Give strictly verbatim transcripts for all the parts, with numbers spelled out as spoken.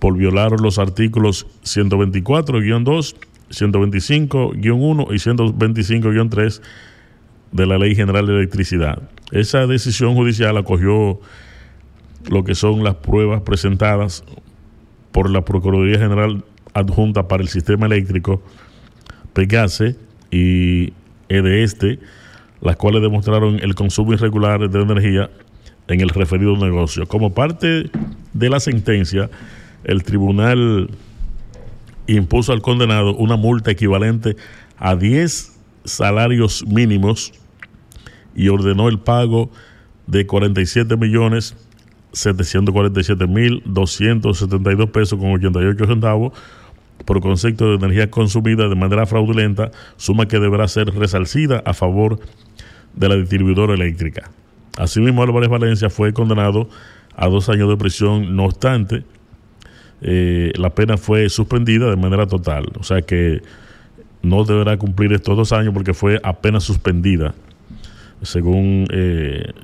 por violar los artículos ciento veinticuatro guión dos, ciento veinticinco guión uno y ciento veinticinco guión tres de la Ley General de Electricidad. Esa decisión judicial acogió lo que son las pruebas presentadas por la Procuraduría General Adjunta para el Sistema Eléctrico, PEGASE y EDESTE, las cuales demostraron el consumo irregular de energía en el referido negocio. Como parte de la sentencia, el tribunal impuso al condenado una multa equivalente a diez salarios mínimos y ordenó el pago de cuarenta y siete millones setecientos cuarenta y siete mil doscientos setenta y dos pesos con ochenta y ocho centavos por concepto de energía consumida de manera fraudulenta, suma que deberá ser resarcida a favor de la distribuidora eléctrica. Asimismo, Álvarez Valencia fue condenado a dos años de prisión. No obstante, eh, la pena fue suspendida de manera total, o sea que no deberá cumplir estos dos años porque fue apenas suspendida según eh,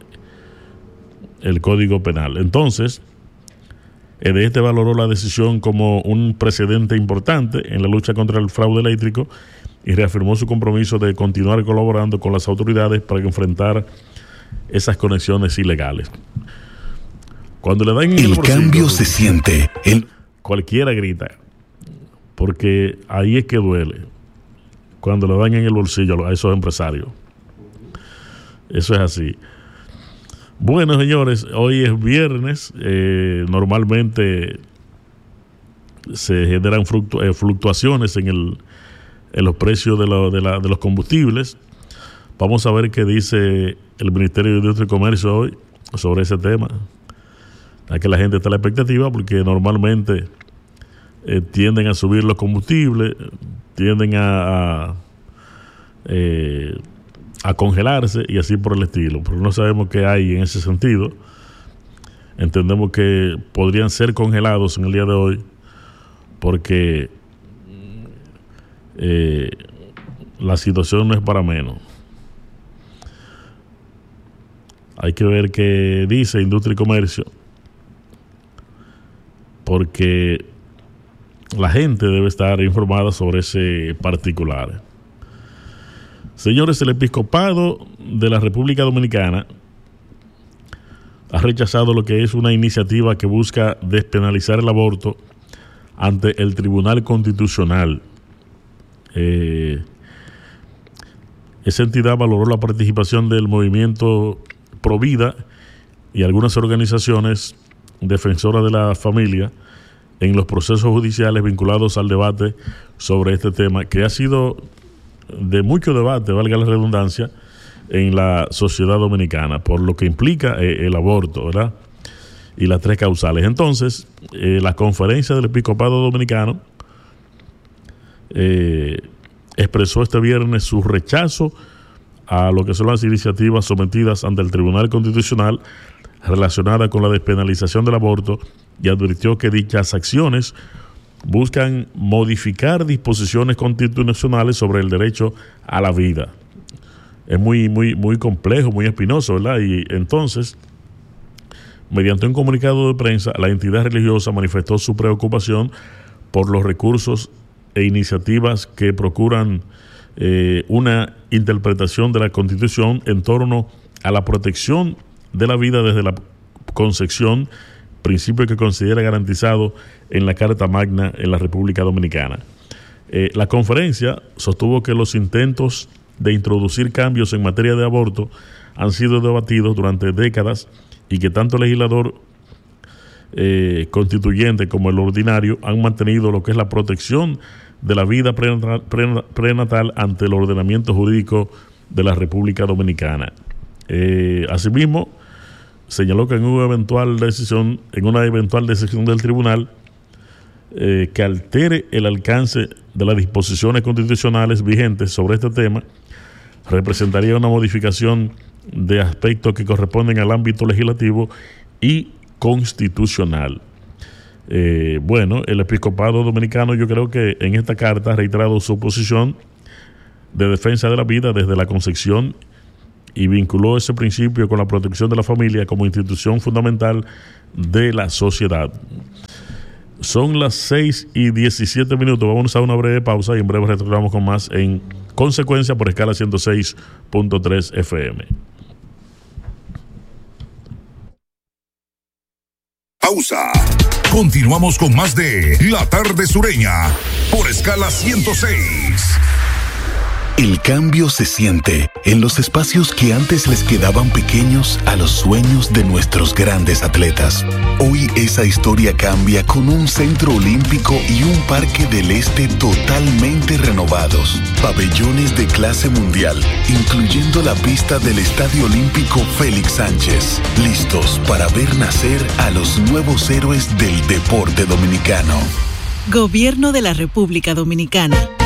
el Código Penal. Entonces, EDESTE valoró la decisión como un precedente importante en la lucha contra el fraude eléctrico y reafirmó su compromiso de continuar colaborando con las autoridades para enfrentar esas conexiones ilegales. Cuando le dan en el, el bolsillo, cambio se siente. El... Cualquiera grita, porque ahí es que duele. Cuando le dan en el bolsillo a esos empresarios. Eso es así. Bueno, señores, hoy es viernes. Eh, normalmente se generan fluctu- eh, fluctuaciones en, el, en los precios de, lo, de, la, de los combustibles. Vamos a ver qué dice el Ministerio de Industria y Comercio hoy sobre ese tema. A que la gente está a la expectativa porque normalmente eh, tienden a subir los combustibles, tienden a... a eh, a congelarse y así por el estilo, pero no sabemos qué hay en ese sentido. Entendemos que podrían ser congelados en el día de hoy porque eh, la situación no es para menos. Hay que ver qué dice Industria y Comercio, porque la gente debe estar informada sobre ese particular. Señores, el Episcopado de la República Dominicana ha rechazado lo que es una iniciativa que busca despenalizar el aborto ante el Tribunal Constitucional. Eh, esa entidad valoró la participación del movimiento Provida y algunas organizaciones defensoras de la familia en los procesos judiciales vinculados al debate sobre este tema, que ha sido de mucho debate, valga la redundancia, en la sociedad dominicana, por lo que implica eh, el aborto, ¿verdad? Y las tres causales. Entonces, eh, la conferencia del Episcopado Dominicano eh, expresó este viernes su rechazo a lo que son las iniciativas sometidas ante el Tribunal Constitucional relacionadas con la despenalización del aborto y advirtió que dichas acciones buscan modificar disposiciones constitucionales sobre el derecho a la vida. Es muy, muy, muy complejo, muy espinoso, ¿verdad? Y entonces, mediante un comunicado de prensa, la entidad religiosa manifestó su preocupación por los recursos e iniciativas que procuran eh, una interpretación de la Constitución en torno a la protección de la vida desde la concepción, principio que considera garantizado en la Carta Magna en la República Dominicana. Eh, la conferencia sostuvo que los intentos de introducir cambios en materia de aborto han sido debatidos durante décadas y que tanto el legislador eh, constituyente como el ordinario han mantenido lo que es la protección de la vida prenatal, prenatal ante el ordenamiento jurídico de la República Dominicana. Eh, asimismo, señaló que en una eventual decisión, en una eventual decisión del tribunal eh, que altere el alcance de las disposiciones constitucionales vigentes sobre este tema, representaría una modificación de aspectos que corresponden al ámbito legislativo y constitucional. Eh, bueno, el Episcopado Dominicano, yo creo que en esta carta ha reiterado su posición de defensa de la vida desde la concepción y vinculó ese principio con la protección de la familia como institución fundamental de la sociedad. Son las seis y diecisiete minutos. Vamos a una breve pausa y en breve retornamos con más en Consecuencia por Escala ciento seis punto tres F M. Pausa. Continuamos con más de La Tarde Sureña por Escala ciento seis. El cambio se siente en los espacios que antes les quedaban pequeños a los sueños de nuestros grandes atletas. Hoy esa historia cambia con un centro olímpico y un parque del este totalmente renovados. Pabellones de clase mundial, incluyendo la pista del Estadio Olímpico Félix Sánchez. Listos para ver nacer a los nuevos héroes del deporte dominicano. Gobierno de la República Dominicana.